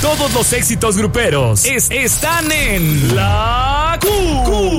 Todos los éxitos gruperos están en La Cura.